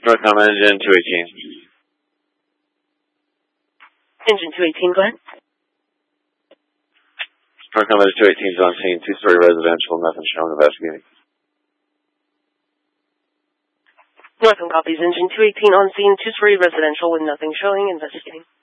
Northbound engine 218. Engine 218, go ahead. Northbound engine 218 is on scene, two-story residential, nothing showing, investigating. Northbound copies, engine 218 on scene, two-story residential with nothing showing, investigating.